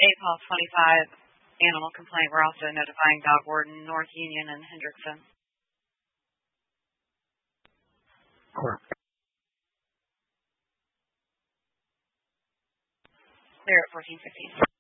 call 25 animal complaint. We're also notifying Dog Warden, North Union, and Hendrickson. Clear. Clear at 14:15.